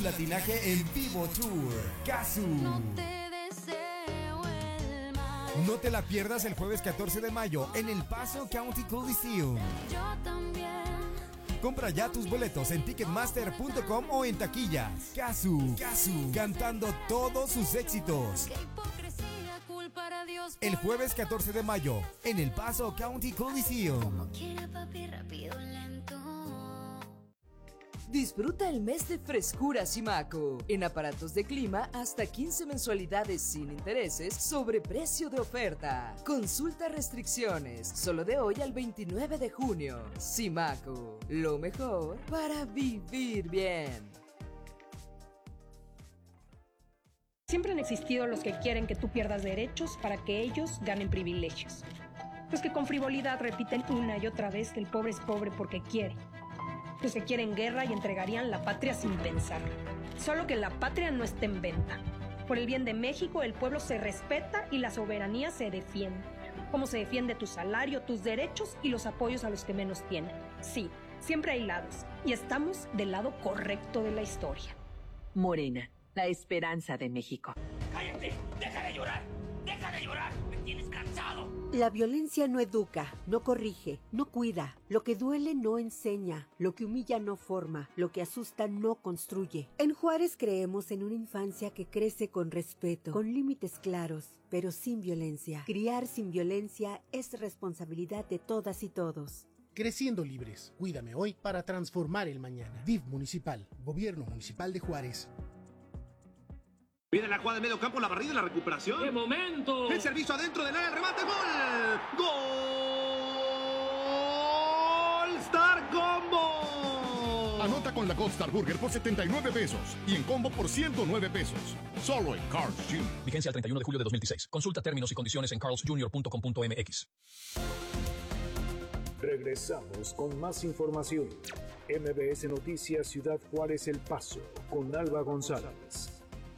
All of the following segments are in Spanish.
Latinaje en Vivo Tour. Casu. No te deseo el mal. No te la pierdas el jueves 14 de mayo en El Paso County Coliseum. Yo también. Compra ya tus boletos en ticketmaster.com o en taquillas. Casu, cantando todos sus éxitos. Qué hipocresía culpar a Dios. El jueves 14 de mayo en El Paso County Coliseum. Como quiera, papi, rápido, lento. Disfruta el mes de frescura Simaco. En aparatos de clima, hasta 15 mensualidades sin intereses sobre precio de oferta. Consulta restricciones. Solo de hoy al 29 de junio. Simaco. Lo mejor para vivir bien. Siempre han existido los que quieren que tú pierdas derechos para que ellos ganen privilegios. Los que con frivolidad repiten una y otra vez que el pobre es pobre porque quiere. Los que quieren guerra y entregarían la patria sin pensar. Solo que la patria no está en venta. Por el bien de México, el pueblo se respeta y la soberanía se defiende. Como se defiende tu salario, tus derechos y los apoyos a los que menos tienen. Sí, siempre hay lados. Y estamos del lado correcto de la historia. Morena, la esperanza de México. ¡Cállate! ¡Deja de llorar! ¡Deja de llorar! ¡Me tienes cansado! La violencia no educa, no corrige, no cuida. Lo que duele no enseña, lo que humilla no forma, lo que asusta no construye. En Juárez creemos en una infancia que crece con respeto, con límites claros, pero sin violencia. Criar sin violencia es responsabilidad de todas y todos. Creciendo libres. Cuídame hoy para transformar el mañana. DIF municipal, Gobierno Municipal de Juárez. Viene la jugada de medio campo, la barrida y la recuperación. ¡Qué momento! El servicio adentro del área, el remate, ¡gol! ¡Gol! ¡Star Combo! Anota con la Gold Star Burger por 79 pesos y en combo por 109 pesos. Solo en Carl's Jr. Vigencia al 31 de julio de 2016. Consulta términos y condiciones en carlsjr.com.mx. Regresamos con más información. MBS Noticias Ciudad Juárez El Paso con Alba González.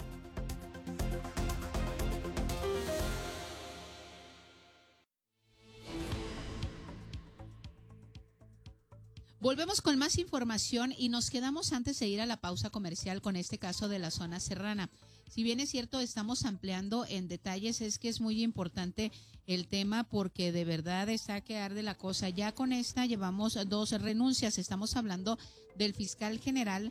Volvemos con más información y nos quedamos antes de ir a la pausa comercial con este caso de la zona serrana. Si bien es cierto, estamos ampliando en detalles, es que es muy importante el tema porque de verdad está que arde la cosa. Ya con esta llevamos 2 renuncias. Estamos hablando del fiscal general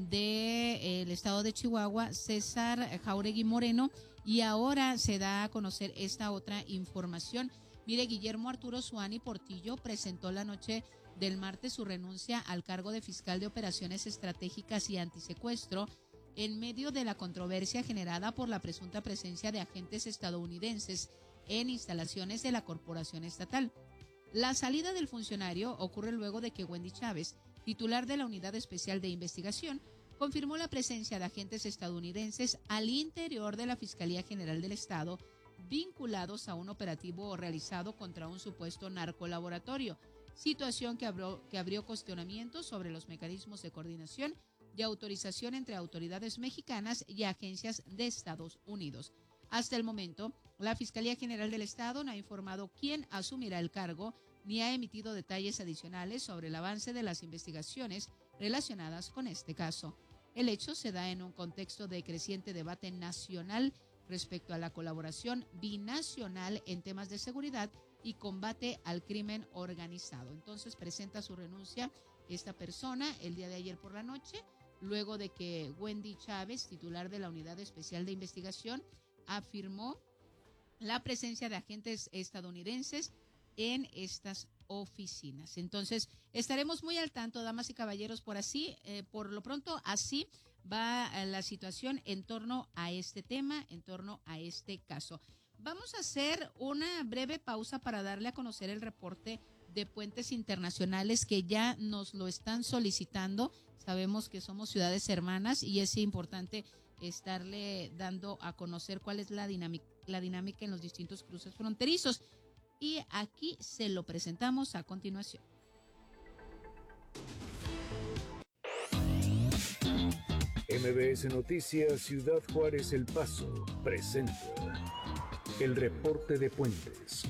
del estado de Chihuahua, César Jauregui Moreno, y ahora se da a conocer esta otra información. Mire, Guillermo Arturo Suani Portillo presentó la noche del martes su renuncia al cargo de fiscal de operaciones estratégicas y antisecuestro en medio de la controversia generada por la presunta presencia de agentes estadounidenses en instalaciones de la corporación estatal. La salida del funcionario ocurre luego de que Wendy Chávez, titular de la Unidad Especial de Investigación, confirmó la presencia de agentes estadounidenses al interior de la Fiscalía General del Estado vinculados a un operativo realizado contra un supuesto narcolaboratorio, situación que abrió cuestionamientos sobre los mecanismos de coordinación y autorización entre autoridades mexicanas y agencias de Estados Unidos. Hasta el momento, la Fiscalía General del Estado no ha informado quién asumirá el cargo ni ha emitido detalles adicionales sobre el avance de las investigaciones relacionadas con este caso. El hecho se da en un contexto de creciente debate nacional respecto a la colaboración binacional en temas de seguridad y combate al crimen organizado. Entonces presenta su renuncia esta persona el día de ayer por la noche, luego de que Wendy Chávez, titular de la Unidad Especial de Investigación, afirmó la presencia de agentes estadounidenses en estas oficinas. Entonces estaremos muy al tanto, damas y caballeros, por lo pronto así va la situación en torno a este tema, en torno a este caso. Vamos a hacer una breve pausa para darle a conocer el reporte de puentes internacionales que ya nos lo están solicitando. Sabemos que somos ciudades hermanas y es importante estarle dando a conocer cuál es la dinámica en los distintos cruces fronterizos. Y aquí se lo presentamos a continuación. MBS Noticias Ciudad Juárez El Paso presenta el reporte de puentes.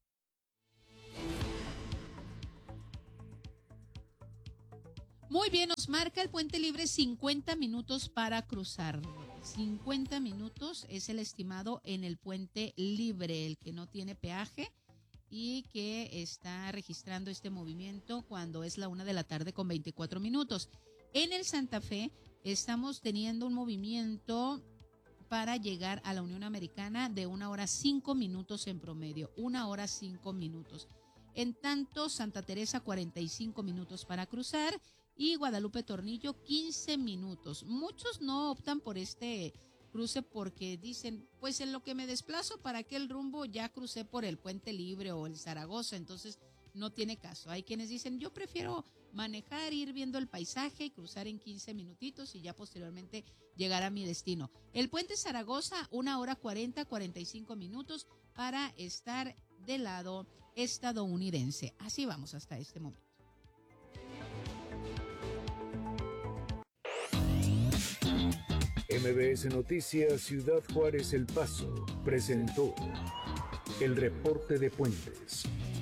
Muy bien. nos marca el puente libre 50 minutos para cruzar. 50 minutos es el estimado en el puente libre, el que no tiene peaje y que está registrando este movimiento cuando es la 1:00 p.m. con 24 minutos. En el Santa Fe estamos teniendo un movimiento para llegar a la Unión Americana de 1 hora 5 minutos en promedio, 1 hora 5 minutos. En tanto, Santa Teresa 45 minutos para cruzar y Guadalupe Tornillo 15 minutos. Muchos no optan por este cruce porque dicen, pues en lo que me desplazo para aquel rumbo ya crucé por el Puente Libre o el Zaragoza, entonces no tiene caso. Hay quienes dicen, yo prefiero manejar, ir viendo el paisaje y cruzar en 15 minutitos y ya posteriormente llegar a mi destino. El Puente Zaragoza, 1 hora 45 minutos para estar del lado estadounidense. Así vamos hasta este momento. MBS Noticias Ciudad Juárez El Paso presentó el reporte de Puentes.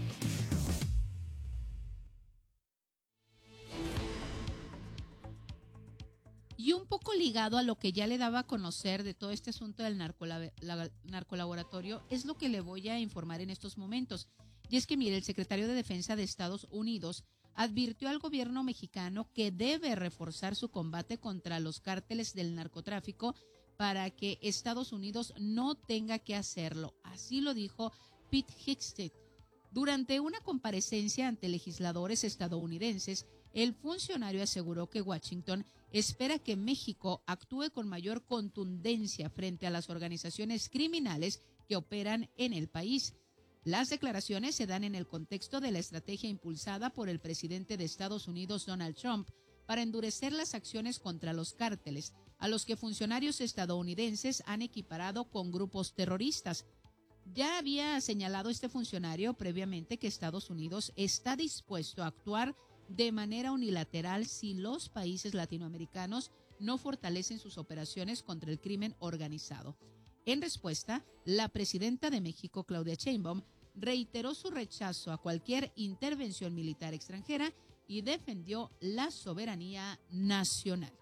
Y un poco ligado a lo que ya le daba a conocer de todo este asunto del narcolaboratorio, es lo que le voy a informar en estos momentos. Y es que, mire, el secretario de Defensa de Estados Unidos advirtió al gobierno mexicano que debe reforzar su combate contra los cárteles del narcotráfico para que Estados Unidos no tenga que hacerlo. Así lo dijo Pete Hegseth. Durante una comparecencia ante legisladores estadounidenses, el funcionario aseguró que Washington espera que México actúe con mayor contundencia frente a las organizaciones criminales que operan en el país. Las declaraciones se dan en el contexto de la estrategia impulsada por el presidente de Estados Unidos, Donald Trump, para endurecer las acciones contra los cárteles, a los que funcionarios estadounidenses han equiparado con grupos terroristas. Ya había señalado este funcionario previamente que Estados Unidos está dispuesto a actuar de manera unilateral si los países latinoamericanos no fortalecen sus operaciones contra el crimen organizado. En respuesta, la presidenta de México, Claudia Sheinbaum, reiteró su rechazo a cualquier intervención militar extranjera y defendió la soberanía nacional.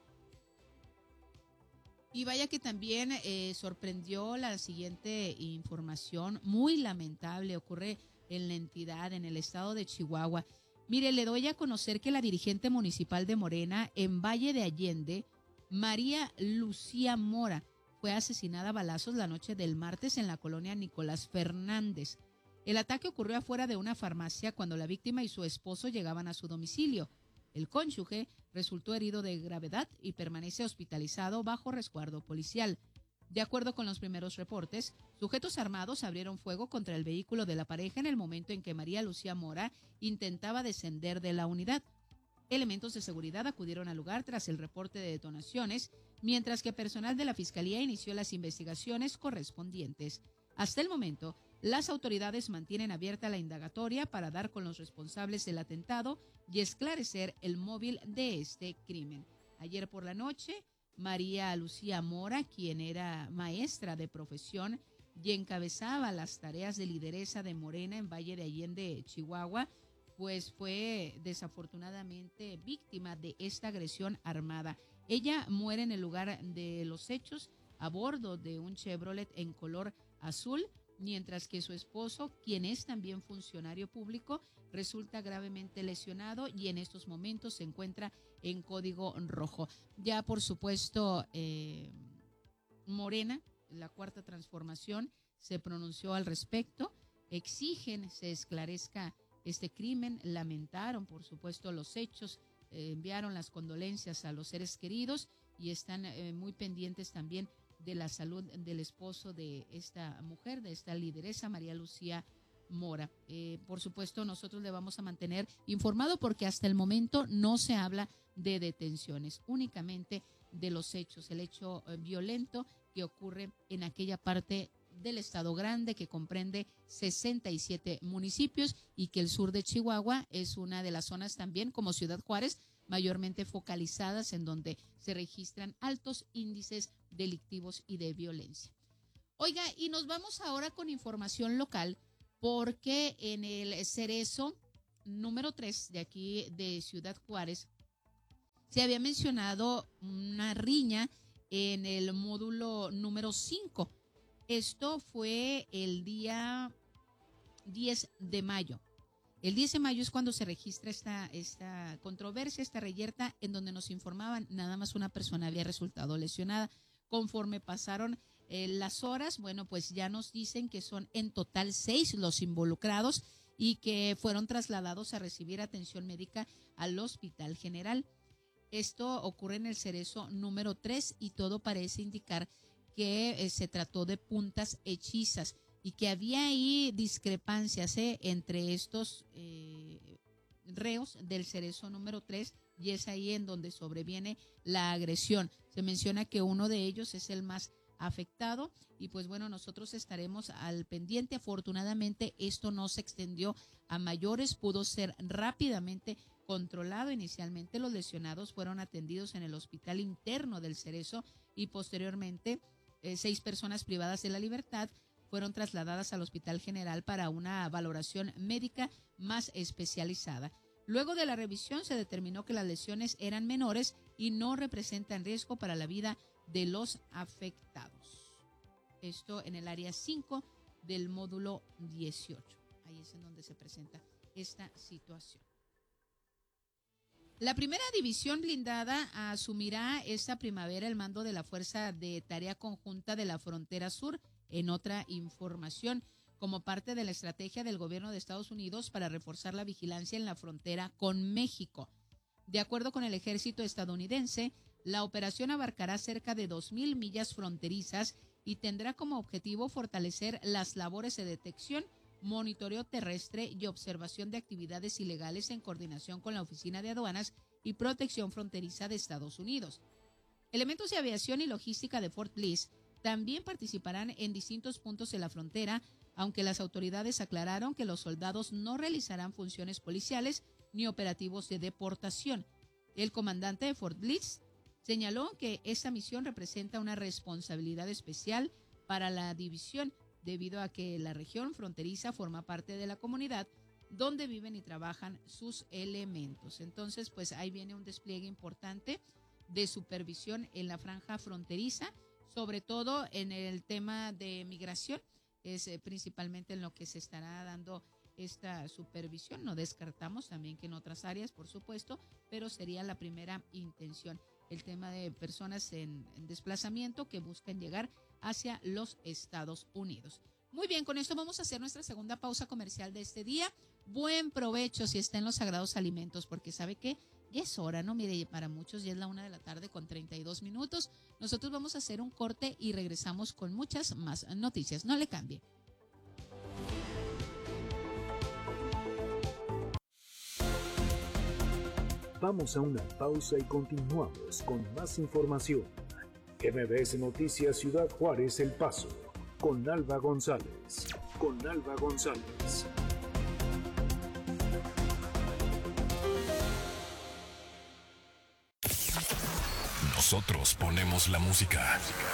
Y vaya que también sorprendió la siguiente información, muy lamentable, ocurre en la entidad, en el estado de Chihuahua. Mire, le doy a conocer que la dirigente municipal de Morena en Valle de Allende, María Lucía Mora, fue asesinada a balazos la noche del martes en la colonia Nicolás Fernández. El ataque ocurrió afuera de una farmacia cuando la víctima y su esposo llegaban a su domicilio. El cónyuge resultó herido de gravedad y permanece hospitalizado bajo resguardo policial. De acuerdo con los primeros reportes, sujetos armados abrieron fuego contra el vehículo de la pareja en el momento en que María Lucía Mora intentaba descender de la unidad. Elementos de seguridad acudieron al lugar tras el reporte de detonaciones, mientras que personal de la Fiscalía inició las investigaciones correspondientes. Hasta el momento, las autoridades mantienen abierta la indagatoria para dar con los responsables del atentado y esclarecer el móvil de este crimen. Ayer por la noche, María Lucía Mora, quien era maestra de profesión y encabezaba las tareas de lideresa de Morena en Valle de Allende, Chihuahua, pues fue desafortunadamente víctima de esta agresión armada. Ella muere en el lugar de los hechos a bordo de un Chevrolet en color azul, mientras que su esposo, quien es también funcionario público, resulta gravemente lesionado y en estos momentos se encuentra en código rojo. Ya, por supuesto, Morena, la Cuarta Transformación, se pronunció al respecto, exigen se esclarezca este crimen, lamentaron, por supuesto, los hechos, enviaron las condolencias a los seres queridos y están muy pendientes también de la salud del esposo de esta mujer, de esta lideresa, María Lucía Mora. Por supuesto, nosotros le vamos a mantener informado porque hasta el momento no se habla de detenciones, únicamente de los hechos, el hecho violento que ocurre en aquella parte del Estado Grande que comprende 67 municipios y que el sur de Chihuahua es una de las zonas también, como Ciudad Juárez, mayormente focalizadas en donde se registran altos índices delictivos y de violencia. Oiga, y nos vamos ahora con información local porque en el Cerezo número 3 de aquí de Ciudad Juárez se había mencionado una riña en el módulo número 5. Esto fue el día 10 de mayo. El 10 de mayo es cuando se registra esta controversia, esta reyerta, en donde nos informaban nada más una persona había resultado lesionada. Conforme pasaron las horas, bueno, pues ya nos dicen que son en total 6 los involucrados y que fueron trasladados a recibir atención médica al Hospital General. Esto ocurre en el Cerezo número 3 y todo parece indicar que se trató de puntas hechizas y que había ahí discrepancias entre estos reos del Cerezo número 3 y es ahí en donde sobreviene la agresión. Se menciona que uno de ellos es el más afectado y pues bueno, nosotros estaremos al pendiente. Afortunadamente esto no se extendió a mayores, pudo ser rápidamente controlado. Inicialmente los lesionados fueron atendidos en el hospital interno del Cerezo y posteriormente 6 personas privadas de la libertad fueron trasladadas al Hospital General para una valoración médica más especializada. Luego de la revisión se determinó que las lesiones eran menores y no representan riesgo para la vida de los afectados. Esto en el área 5 del módulo 18. Ahí es en donde se presenta esta situación. La primera división blindada asumirá esta primavera el mando de la Fuerza de Tarea Conjunta de la Frontera Sur. En otra información, como parte de la estrategia del gobierno de Estados Unidos para reforzar la vigilancia en la frontera con México. De acuerdo con el ejército estadounidense, la operación abarcará cerca de 2,000 millas fronterizas y tendrá como objetivo fortalecer las labores de detección, monitoreo terrestre y observación de actividades ilegales en coordinación con la Oficina de Aduanas y Protección Fronteriza de Estados Unidos. Elementos de aviación y logística de Fort Bliss también participarán en distintos puntos de la frontera, aunque las autoridades aclararon que los soldados no realizarán funciones policiales ni operativos de deportación. El comandante de Fort Bliss señaló que esta misión representa una responsabilidad especial para la división, debido a que la región fronteriza forma parte de la comunidad donde viven y trabajan sus elementos. Entonces, pues ahí viene un despliegue importante de supervisión en la franja fronteriza, sobre todo en el tema de migración, es principalmente en lo que se estará dando esta supervisión. No descartamos también que en otras áreas, por supuesto, pero sería la primera intención, el tema de personas en desplazamiento que buscan llegar hacia los Estados Unidos. Muy bien, con esto vamos a hacer nuestra segunda pausa comercial de este día. Buen provecho si está en los sagrados alimentos, porque ¿sabe qué? Ya es hora, ¿no? Mire, para muchos ya es la 1:32 p.m. Nosotros vamos a hacer un corte y regresamos con muchas más noticias. No le cambie. Vamos a una pausa y continuamos con más información. MBS Noticias Ciudad Juárez El Paso, con Alba González. Nosotros ponemos la música.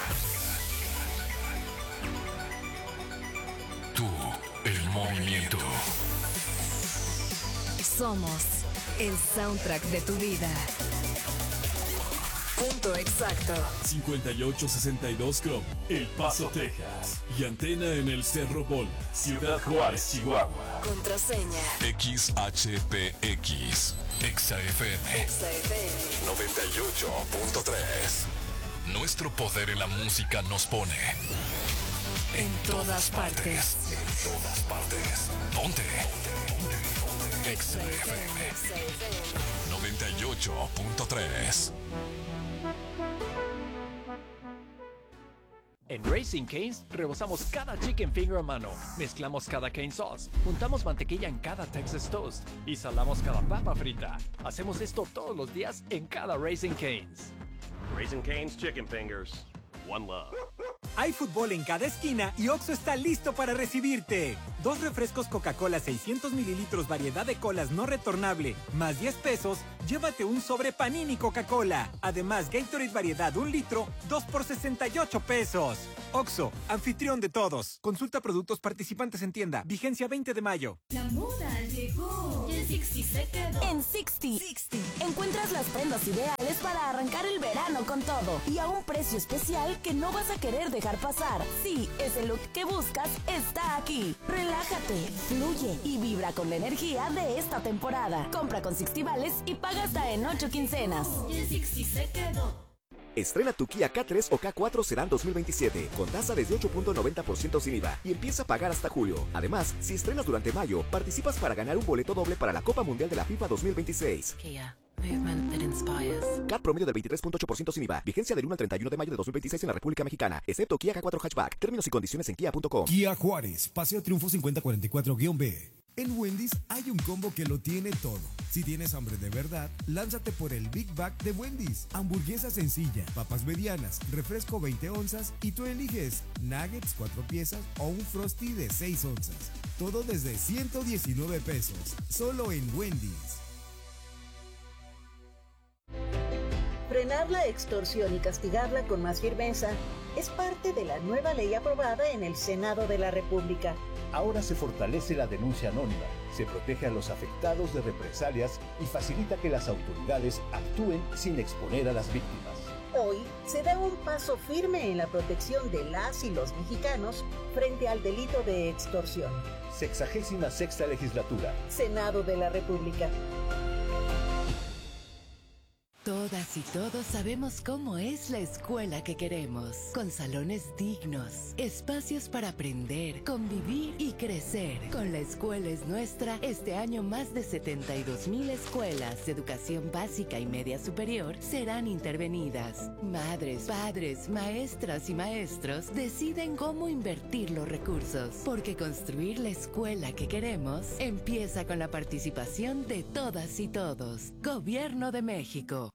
Tú, el movimiento. Somos el soundtrack de tu vida. Punto exacto. 5862 Com, El Paso, Texas. Y antena en el Cerro Bol, Ciudad Juárez, Chihuahua. Contraseña XHPX. XFM 98.3. Nuestro poder en la música nos pone en todas partes. Ponte XFM 98.3. En Raising Cane's rebozamos cada chicken finger a mano, mezclamos cada cane sauce, juntamos mantequilla en cada Texas Toast y salamos cada papa frita. Hacemos esto todos los días en cada Raising Cane's. Raising Cane's Chicken Fingers. One love. Hay fútbol en cada esquina y Oxxo está listo para recibirte. 2 refrescos Coca-Cola 600 mililitros variedad de colas no retornable, más 10 pesos, llévate un sobre Panini Coca-Cola. Además, Gatorade variedad 1 litro, 2 por 68 pesos. Oxxo, anfitrión de todos. Consulta productos participantes en tienda. Vigencia 20 de mayo. La moda llegó. Sixty se quedó. En Sixty encuentras las prendas ideales para arrancar el verano con todo y a un precio especial que no vas a querer dejar pasar. Sí, ese look que buscas está aquí. Relájate, fluye y vibra con la energía de esta temporada. Compra con Sixty Vales y paga hasta en 8 quincenas. En Sixty se quedó. Estrena tu Kia K3 o K4 Sedan 2027 con tasa desde 8.90% sin IVA y empieza a pagar hasta julio. Además, si estrenas durante mayo, participas para ganar un boleto doble para la Copa Mundial de la FIFA 2026. Kia, movement that inspires. CAT promedio del 23.8% sin IVA. Vigencia del 1 al 31 de mayo de 2026 en la República Mexicana, excepto Kia K4 Hatchback. Términos y condiciones en kia.com. Kia Juárez, Paseo Triunfo 5044-B. En Wendy's hay un combo que lo tiene todo. Si tienes hambre de verdad, lánzate por el Big Bag de Wendy's. Hamburguesa sencilla, papas medianas, refresco 20 onzas y tú eliges nuggets 4 piezas o un Frosty de 6 onzas. Todo desde 119 pesos, solo en Wendy's. Frenar la extorsión y castigarla con más firmeza es parte de la nueva ley aprobada en el Senado de la República. Ahora se fortalece la denuncia anónima, se protege a los afectados de represalias y facilita que las autoridades actúen sin exponer a las víctimas. Hoy se da un paso firme en la protección de las y los mexicanos frente al delito de extorsión. 66ª Legislatura. Senado de la República. Todas y todos sabemos cómo es la escuela que queremos, con salones dignos, espacios para aprender, convivir y crecer. Con La Escuela es Nuestra, este año más de 72,000 escuelas de educación básica y media superior serán intervenidas. Madres, padres, maestras y maestros deciden cómo invertir los recursos, porque construir la escuela que queremos empieza con la participación de todas y todos. Gobierno de México.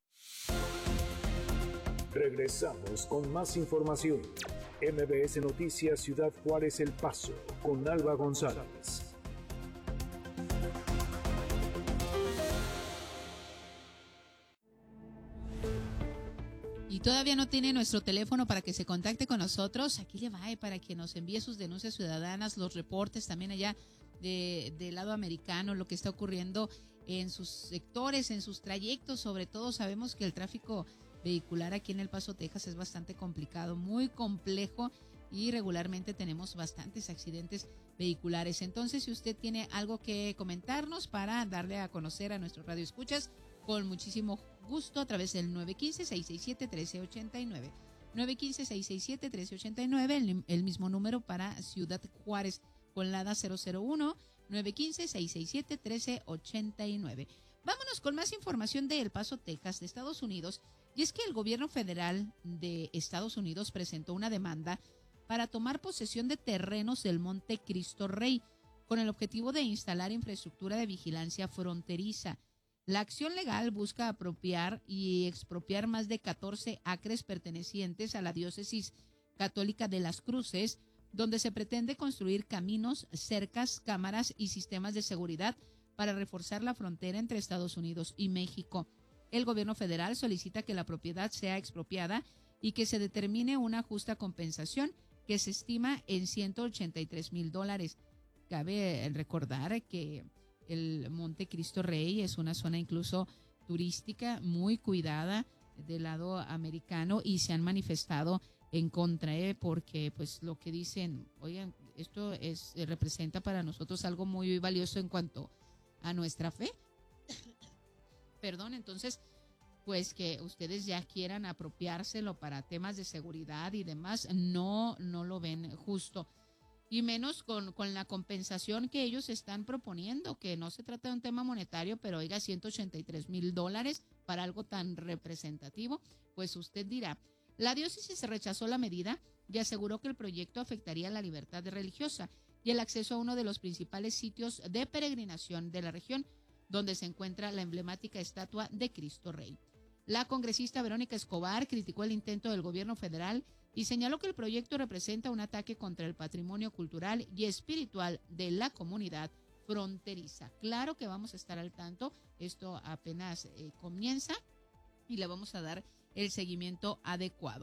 Regresamos con más información. MBS Noticias Ciudad Juárez El Paso con Alba González. Y todavía no tiene nuestro teléfono para que se contacte con nosotros, aquí le va, para que nos envíe sus denuncias ciudadanas, los reportes también allá del lado americano, lo que está ocurriendo en sus sectores, en sus trayectos. Sobre todo sabemos que el tráfico vehicular aquí en El Paso, Texas es bastante complicado, muy complejo, y regularmente tenemos bastantes accidentes vehiculares. Entonces, si usted tiene algo que comentarnos para darle a conocer a nuestros radioescuchas, con muchísimo gusto a través del 915-667-1389. 915-667-1389, el mismo número para Ciudad Juárez, con LADA 001, 915-667-1389. Vámonos con más información de El Paso, Texas, de Estados Unidos. Y es que el gobierno federal de Estados Unidos presentó una demanda para tomar posesión de terrenos del Monte Cristo Rey, con el objetivo de instalar infraestructura de vigilancia fronteriza. La acción legal busca apropiar y expropiar más de 14 acres pertenecientes a la diócesis católica de Las Cruces, donde se pretende construir caminos, cercas, cámaras y sistemas de seguridad para reforzar la frontera entre Estados Unidos y México. El gobierno federal solicita que la propiedad sea expropiada y que se determine una justa compensación que se estima en $183,000. Cabe recordar que el Monte Cristo Rey es una zona incluso turística muy cuidada del lado americano, y se han manifestado en contra, porque pues lo que dicen, oigan, esto representa para nosotros algo muy valioso en cuanto a nuestra fe. Perdón, entonces, pues que ustedes ya quieran apropiárselo para temas de seguridad y demás, no lo ven justo. Y menos con la compensación que ellos están proponiendo, que no se trata de un tema monetario, pero oiga, $183,000 para algo tan representativo, pues usted dirá. La diócesis rechazó la medida y aseguró que el proyecto afectaría la libertad religiosa y el acceso a uno de los principales sitios de peregrinación de la región, donde se encuentra la emblemática estatua de Cristo Rey. La congresista Verónica Escobar criticó el intento del gobierno federal y señaló que el proyecto representa un ataque contra el patrimonio cultural y espiritual de la comunidad fronteriza. Claro que vamos a estar al tanto, esto apenas comienza y le vamos a dar el seguimiento adecuado.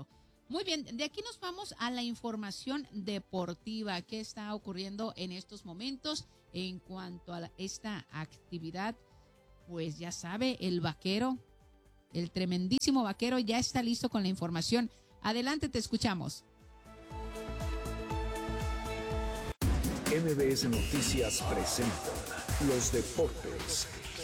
Muy bien, de aquí nos vamos a la información deportiva. ¿Qué está ocurriendo en estos momentos en cuanto a esta actividad? Pues ya sabe, el vaquero, el tremendísimo vaquero ya está listo con la información. Adelante, te escuchamos. MBS Noticias presenta los deportes.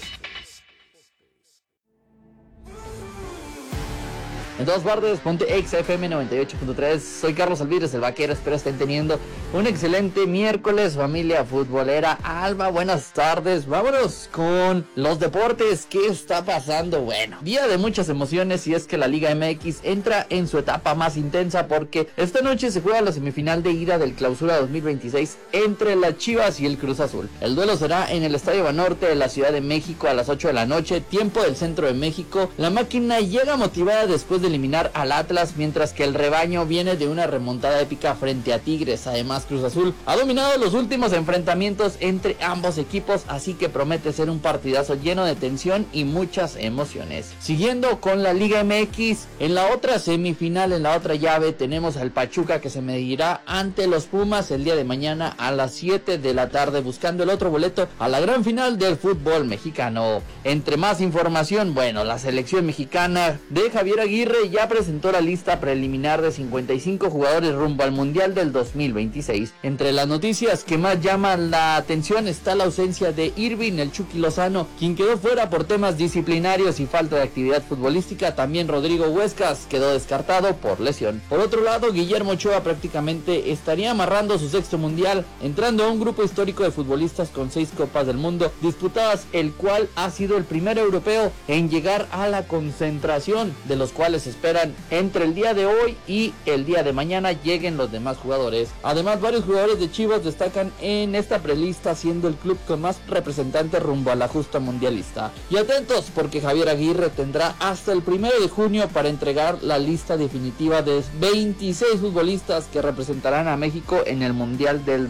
En todas partes, ponte XFM 98.3. Soy Carlos Alvírez, el vaquero. Espero estén teniendo un excelente miércoles, familia futbolera. Alba, buenas tardes. Vámonos con los deportes. ¿Qué está pasando? Bueno, día de muchas emociones, y es que la Liga MX entra en su etapa más intensa, porque esta noche se juega la semifinal de ida del Clausura 2026 entre las Chivas y el Cruz Azul. El duelo será en el Estadio Banorte de la Ciudad de México a las 8 de la noche, tiempo del centro de México. La máquina llega motivada después de eliminar al Atlas, mientras que el rebaño viene de una remontada épica frente a Tigres. Además, Cruz Azul ha dominado los últimos enfrentamientos entre ambos equipos, así que promete ser un partidazo lleno de tensión y muchas emociones. Siguiendo con la Liga MX, en la otra semifinal, en la otra llave, tenemos al Pachuca, que se medirá ante los Pumas el día de mañana a las 7 de la tarde, buscando el otro boleto a la gran final del fútbol mexicano. Entre más información, bueno, la selección mexicana de Javier Aguirre ya presentó la lista preliminar de 55 jugadores rumbo al Mundial del 2026. Entre las noticias que más llaman la atención está la ausencia de Irving el Chucky Lozano, quien quedó fuera por temas disciplinarios y falta de actividad futbolística. También Rodrigo Huescas quedó descartado por lesión. Por otro lado, Guillermo Ochoa prácticamente estaría amarrando su sexto Mundial, entrando a un grupo histórico de futbolistas con 6 Copas del Mundo disputadas, el cual ha sido el primer europeo en llegar a la concentración, de los cuales se esperan entre el día de hoy y el día de mañana lleguen los demás jugadores. Además, varios jugadores de Chivas destacan en esta prelista, siendo el club con más representantes rumbo a la justa mundialista. Y atentos, porque Javier Aguirre tendrá hasta el 1 de junio para entregar la lista definitiva de 26 futbolistas que representarán a México en el Mundial del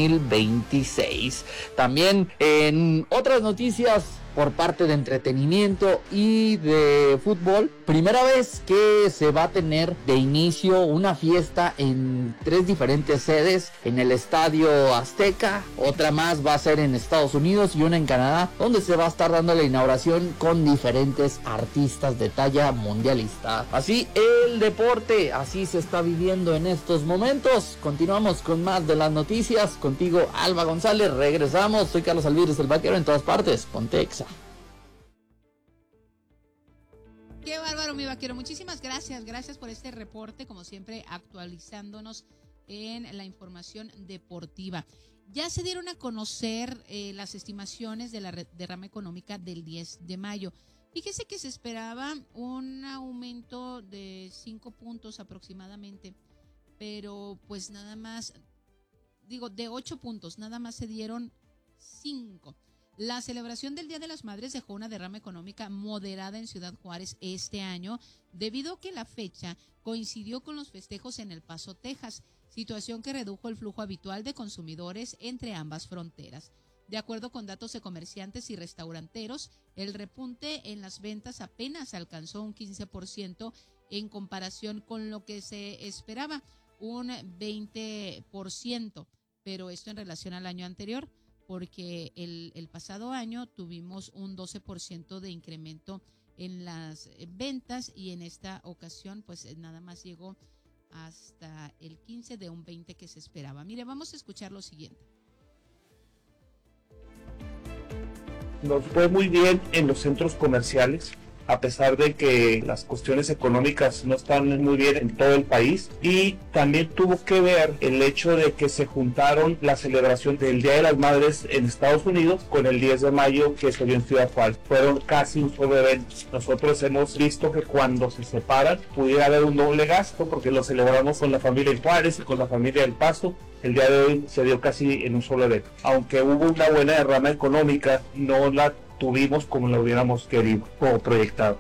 2026. También en otras noticias por parte de entretenimiento y de fútbol, primera vez que se va a tener de inicio una fiesta en 3 diferentes sedes: en el Estadio Azteca, otra más va a ser en Estados Unidos y una en Canadá, donde se va a estar dando la inauguración con diferentes artistas de talla mundialista. Así el deporte, así se está viviendo en estos momentos. Continuamos con más de las noticias, contigo Alba González, regresamos. Soy Carlos Alvírez, el vaquero. En todas partes, ponte Exa. Qué bárbaro, mi vaquero. Muchísimas gracias. Gracias por este reporte, como siempre, actualizándonos en la información deportiva. Ya se dieron a conocer las estimaciones de la derrama económica del 10 de mayo. Fíjese que se esperaba un aumento de 5 puntos aproximadamente, pero pues nada más, de 8 puntos, nada más se dieron 5. La celebración del Día de las Madres dejó una derrama económica moderada en Ciudad Juárez este año, debido a que la fecha coincidió con los festejos en El Paso, Texas, situación que redujo el flujo habitual de consumidores entre ambas fronteras. De acuerdo con datos de comerciantes y restauranteros, el repunte en las ventas apenas alcanzó un 15% en comparación con lo que se esperaba, un 20%, pero esto en relación al año anterior, porque el pasado año tuvimos un 12% de incremento en las ventas, y en esta ocasión pues nada más llegó hasta el 15% de un 20% que se esperaba. Mire, vamos a escuchar lo siguiente. Nos fue muy bien en los centros comerciales, a pesar de que las cuestiones económicas no están muy bien en todo el país, y también tuvo que ver el hecho de que se juntaron la celebración del Día de las Madres en Estados Unidos con el 10 de mayo que se dio en Ciudad Juárez. Fueron casi un solo evento. Nosotros hemos visto que cuando se separan pudiera haber un doble gasto, porque lo celebramos con la familia de Juárez y con la familia del Paso. El día de hoy se dio casi en un solo evento. Aunque hubo una buena derrama económica, no la tuvimos como lo hubiéramos querido o proyectado.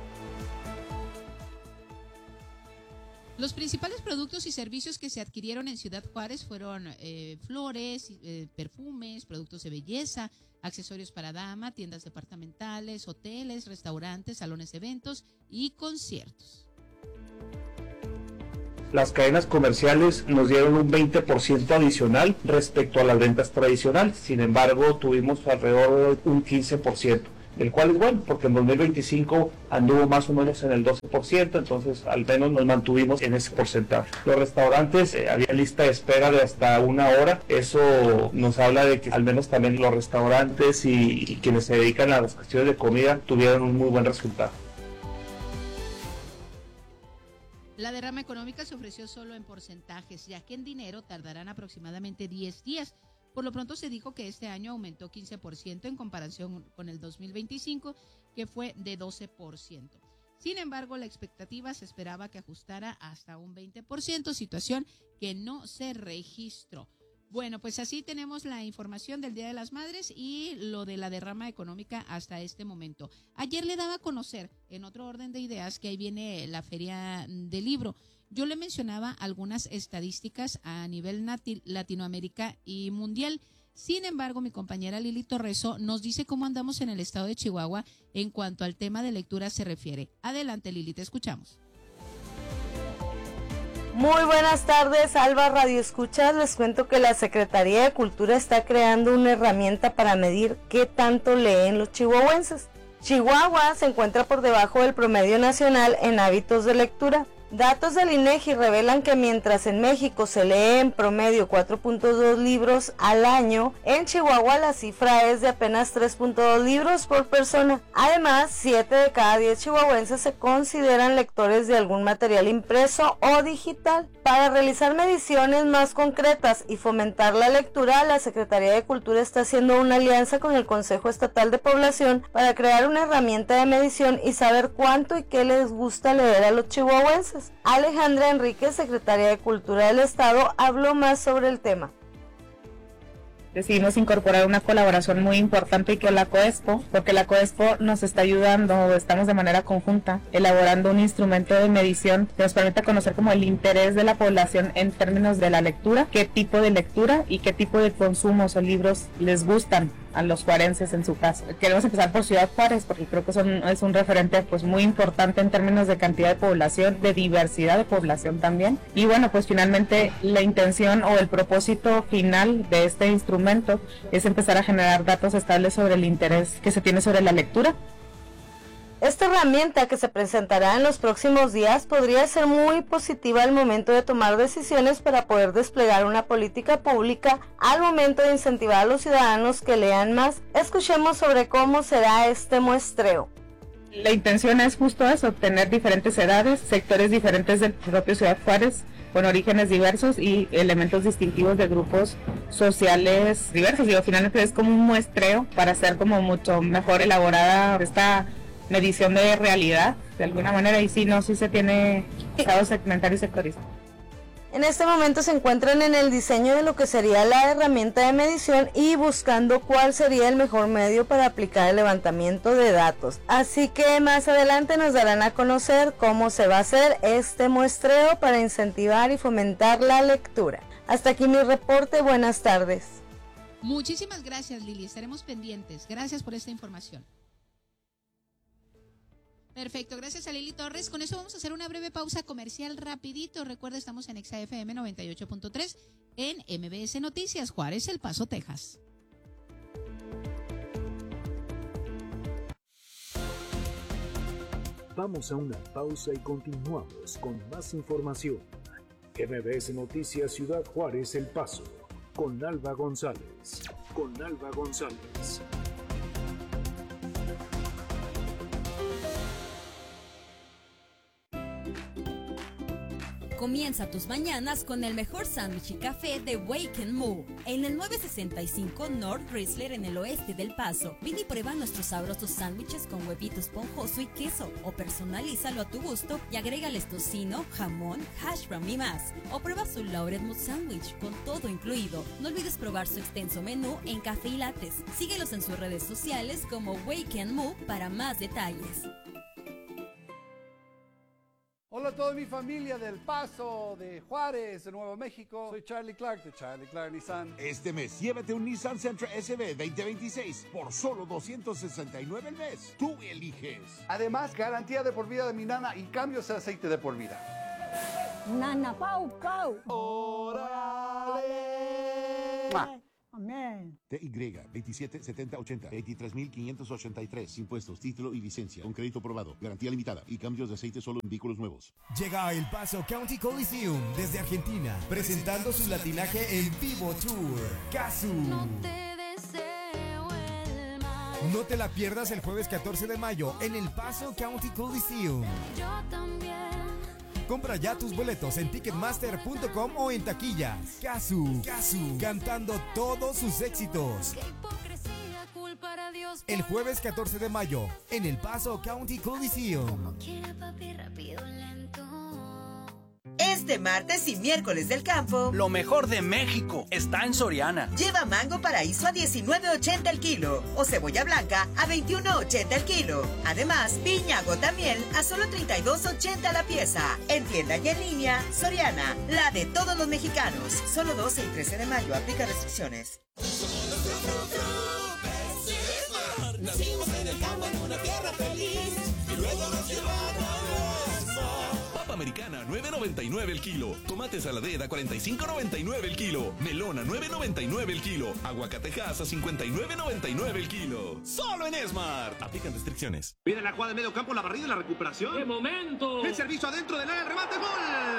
Los principales productos y servicios que se adquirieron en Ciudad Juárez fueron flores, perfumes, productos de belleza, accesorios para dama, tiendas departamentales, hoteles, restaurantes, salones de eventos y conciertos. Las cadenas comerciales nos dieron un 20% adicional respecto a las ventas tradicionales. Sin embargo, tuvimos alrededor de un 15%. El cual es bueno, porque en 2025 anduvo más o menos en el 12%, entonces al menos nos mantuvimos en ese porcentaje. Los restaurantes, había lista de espera de hasta 1 hora, eso nos habla de que al menos también los restaurantes y quienes se dedican a las cuestiones de comida tuvieron un muy buen resultado. La derrama económica se ofreció solo en porcentajes, ya que en dinero tardarán aproximadamente 10 días. Por lo pronto se dijo que este año aumentó 15% en comparación con el 2025, que fue de 12%. Sin embargo, la expectativa se esperaba que ajustara hasta un 20%, situación que no se registró. Bueno, pues así tenemos la información del Día de las Madres y lo de la derrama económica hasta este momento. Ayer le daba a conocer, en otro orden de ideas, que ahí viene la Feria del Libro. Yo le mencionaba algunas estadísticas a nivel Latinoamérica y mundial. Sin embargo, mi compañera Lili Torreso nos dice cómo andamos en el estado de Chihuahua en cuanto al tema de lectura se refiere. Adelante, Lili, te escuchamos. Muy buenas tardes, Alba Radio Escuchas. Les cuento que la Secretaría de Cultura está creando una herramienta para medir qué tanto leen los chihuahuenses. Chihuahua se encuentra por debajo del promedio nacional en hábitos de lectura. Datos del INEGI revelan que mientras en México se lee en promedio 4.2 libros al año, en Chihuahua la cifra es de apenas 3.2 libros por persona. Además, 7 de cada 10 chihuahuenses se consideran lectores de algún material impreso o digital. Para realizar mediciones más concretas y fomentar la lectura, la Secretaría de Cultura está haciendo una alianza con el Consejo Estatal de Población para crear una herramienta de medición y saber cuánto y qué les gusta leer a los chihuahuenses. Alejandra Enríquez, secretaria de Cultura del Estado, habló más sobre el tema. Decidimos incorporar una colaboración muy importante con la COESPO, porque la COESPO nos está ayudando, estamos de manera conjunta, elaborando un instrumento de medición que nos permita conocer como el interés de la población en términos de la lectura, qué tipo de lectura y qué tipo de consumos o libros les gustan a los juarenses en su caso. Queremos empezar por Ciudad Juárez porque creo que es un referente pues muy importante en términos de cantidad de población, de diversidad de población también. Y bueno, pues finalmente la intención o el propósito final de este instrumento es empezar a generar datos estables sobre el interés que se tiene sobre la lectura. Esta herramienta que se presentará en los próximos días podría ser muy positiva al momento de tomar decisiones para poder desplegar una política pública al momento de incentivar a los ciudadanos que lean más. Escuchemos sobre cómo será este muestreo. La intención es justo eso, tener diferentes edades, sectores diferentes del propio Ciudad Juárez, con orígenes diversos y elementos distintivos de grupos sociales diversos. Digo, finalmente es como un muestreo para hacer como mucho mejor elaborada esta medición de realidad, de alguna manera, y sí se tiene pensado segmentar y sectorizar. En este momento se encuentran en el diseño de lo que sería la herramienta de medición y buscando cuál sería el mejor medio para aplicar el levantamiento de datos. Así que más adelante nos darán a conocer cómo se va a hacer este muestreo para incentivar y fomentar la lectura. Hasta aquí mi reporte, buenas tardes. Muchísimas gracias, Lili, estaremos pendientes. Gracias por esta información. Perfecto, gracias a Lili Torres. Con eso vamos a hacer una breve pausa comercial rapidito. Recuerda, estamos en XFM 98.3 en MBS Noticias, Juárez, El Paso, Texas. Vamos a una pausa y continuamos con más información. MBS Noticias Ciudad Juárez, El Paso, con Alba González. Comienza tus mañanas con el mejor sándwich y café de Wake and Move en el 965 North Chrysler en el oeste del Paso. Ven y prueba nuestros sabrosos sándwiches con huevito esponjoso y queso, o personalízalo a tu gusto y agrégales tocino, jamón, hash brown y más. O prueba su Loaded Mood Sandwich con todo incluido. No olvides probar su extenso menú en café y lates. Síguelos en sus redes sociales como Wake and Move para más detalles. Hola a toda mi familia del Paso, de Juárez, de Nuevo México. Soy Charlie Clark de Charlie Clark Nissan. Este mes llévate un Nissan Sentra SB 2026 por solo $269 al mes. Tú eliges. Además, garantía de por vida de mi nana y cambios de aceite de por vida. Nana Pau Pau. ¡Órale! Amén. TY 277080 23.583. Impuestos, título y licencia. Con crédito aprobado. Garantía limitada. Y cambios de aceite solo en vehículos nuevos. Llega a El Paso County Coliseum desde Argentina, presentando su latinaje en vivo tour. Casu. No te deseo el mal. No te la pierdas el jueves 14 de mayo en El Paso County Coliseum. Yo también. Compra ya tus boletos en ticketmaster.com o en taquillas. Casu, cantando todos sus éxitos. Qué hipocresía, culpar a Dios. El jueves 14 de mayo en El Paso County Coliseum. Como quiera, papi, rápido, lento. Este martes y miércoles del campo, lo mejor de México está en Soriana. Lleva mango paraíso a $19.80 el kilo o cebolla blanca a $21.80 el kilo. Además, piña gota miel a solo $32.80 la pieza. En tienda y en línea, Soriana, la de todos los mexicanos. Solo 12 y 13 de mayo, aplica restricciones. Nacimos en el campo en una tierra feliz y luego nos llevaron a Papa americana, $9.99 el kilo. Tomate saladera, $45.99 el kilo. Melona, $9.99 el kilo. Aguacatejas a $59.99 el kilo. Solo en Esmart. Aplican restricciones. Viene la jugada de medio campo, la barrida y la recuperación. ¡Qué momento! El servicio adentro del área, el remate, gol.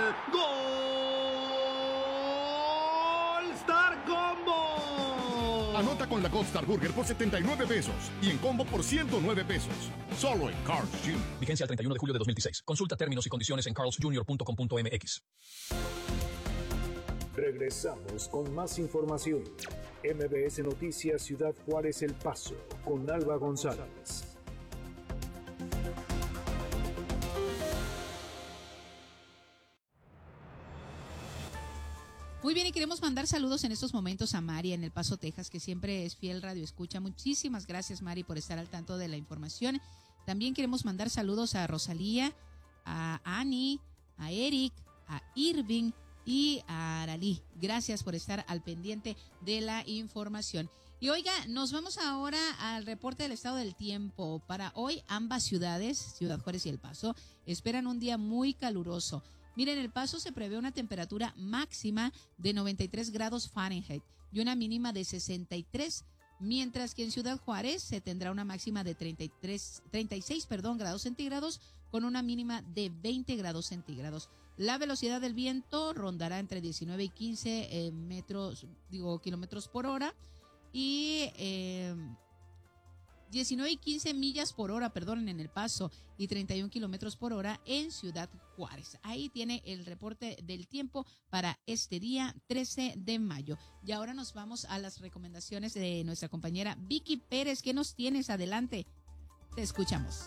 ¡Gol! ¡Star Combo! Anota con la Gold Star Burger por 79 pesos y en combo por 109 pesos. Solo en Carl's Jr. Vigencia al 31 de julio de 2016. Consulta términos y condiciones en carlsjr.com.mx. Regresamos con más información. MBS Noticias Ciudad Juárez El Paso con Alba González. Muy bien, y queremos mandar saludos en estos momentos a Mari en El Paso, Texas, que siempre es fiel radio escucha. Muchísimas gracias, Mari, por estar al tanto de la información. También queremos mandar saludos a Rosalía, a Annie, a Eric, a Irving y a Aralí. Gracias por estar al pendiente de la información. Y oiga, nos vamos ahora al reporte del estado del tiempo. Para hoy, ambas ciudades, Ciudad Juárez y El Paso, esperan un día muy caluroso. Miren, en El Paso se prevé una temperatura máxima de 93 grados Fahrenheit y una mínima de 63, mientras que en Ciudad Juárez se tendrá una máxima de 36 grados centígrados con una mínima de 20 grados centígrados. La velocidad del viento rondará entre 19 y 15 kilómetros por hora y 19 y 15 millas por hora, en El Paso, y 31 kilómetros por hora en Ciudad Juárez. Ahí tiene el reporte del tiempo para este día 13 de mayo. Y ahora nos vamos a las recomendaciones de nuestra compañera Vicky Pérez. ¿Qué nos tienes? Adelante, te escuchamos.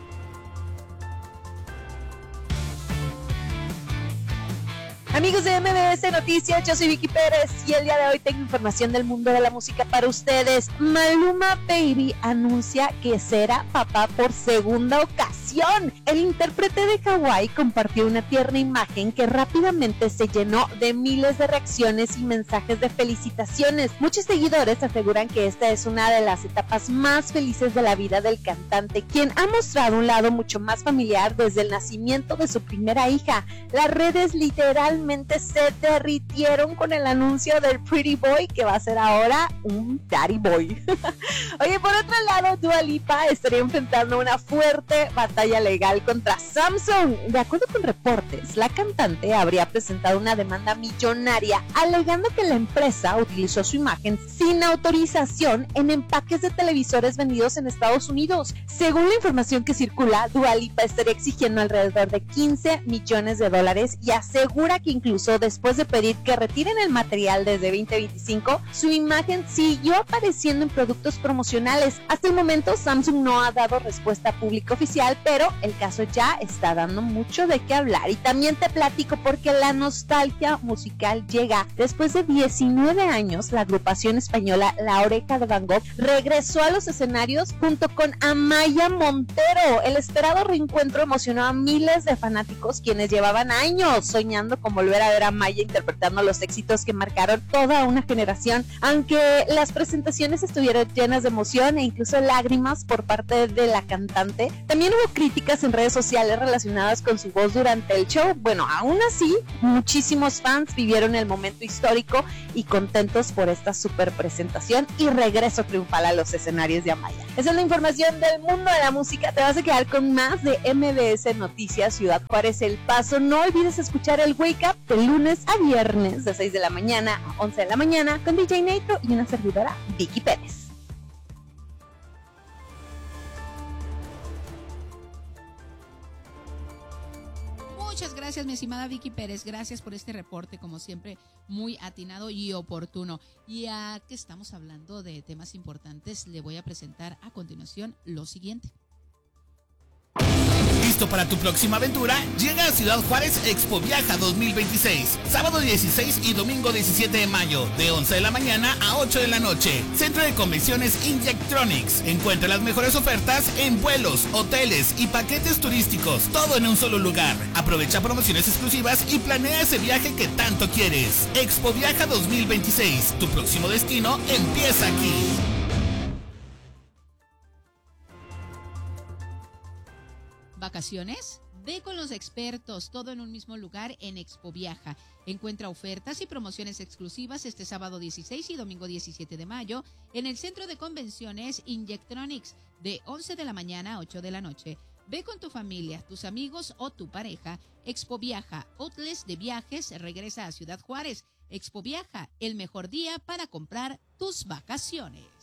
Amigos de MBS Noticias, yo soy Vicky Pérez y el día de hoy tengo información del mundo de la música para ustedes. Maluma Baby anuncia que será papá por segunda ocasión. El intérprete de Hawái compartió una tierna imagen que rápidamente se llenó de miles de reacciones y mensajes de felicitaciones. Muchos seguidores aseguran que esta es una de las etapas más felices de la vida del cantante, quien ha mostrado un lado mucho más familiar desde el nacimiento de su primera hija. Las redes literalmente se derritieron con el anuncio del Pretty Boy, que va a ser ahora un Daddy Boy. Oye, por otro lado, Dua Lipa estaría enfrentando una fuerte batalla legal contra Samsung. De acuerdo con reportes, la cantante habría presentado una demanda millonaria alegando que la empresa utilizó su imagen sin autorización en empaques de televisores vendidos en Estados Unidos. Según la información que circula, Dua Lipa estaría exigiendo alrededor de $15 millones y asegura que incluso después de pedir que retiren el material desde 2025, su imagen siguió apareciendo en productos promocionales. Hasta el momento, Samsung no ha dado respuesta pública oficial, pero el caso ya está dando mucho de qué hablar. Y también te platico porque la nostalgia musical llega. Después de 19 años, la agrupación española La Oreja de Van Gogh regresó a los escenarios junto con Amaya Montero. El esperado reencuentro emocionó a miles de fanáticos quienes llevaban años soñando con volver a ver a Maya interpretando los éxitos que marcaron toda una generación. Aunque las presentaciones estuvieron llenas de emoción e incluso lágrimas por parte de la cantante, también hubo críticas en redes sociales relacionadas con su voz durante el show. Bueno, aún así, muchísimos fans vivieron el momento histórico y contentos por esta super presentación y regreso triunfal a los escenarios de Amaya. Esa es la información del mundo de la música. Te vas a quedar con más de MBS Noticias Ciudad Juárez El Paso. No olvides escuchar el Wake Up de lunes a viernes de 6 de la mañana a 11 de la mañana con DJ Neutro y una servidora, Vicky Pérez. Muchas gracias, mi estimada Vicky Pérez. Gracias por este reporte, como siempre, muy atinado y oportuno. Y ya que estamos hablando de temas importantes, le voy a presentar a continuación lo siguiente. ¿Listo para tu próxima aventura? Llega a Ciudad Juárez Expo Viaja 2026, sábado 16 y domingo 17 de mayo, de 11 de la mañana a 8 de la noche. Centro de Convenciones Injectronics. Encuentra las mejores ofertas en vuelos, hoteles y paquetes turísticos, todo en un solo lugar. Aprovecha promociones exclusivas y planea ese viaje que tanto quieres. Expo Viaja 2026, tu próximo destino empieza aquí. ¿Vacaciones? Ve con los expertos, todo en un mismo lugar en Expo Viaja. Encuentra ofertas y promociones exclusivas este sábado 16 y domingo 17 de mayo en el Centro de Convenciones Injectronics de 11 de la mañana a 8 de la noche. Ve con tu familia, tus amigos o tu pareja. Expo Viaja, outlets de viajes, regresa a Ciudad Juárez. Expo Viaja, el mejor día para comprar tus vacaciones.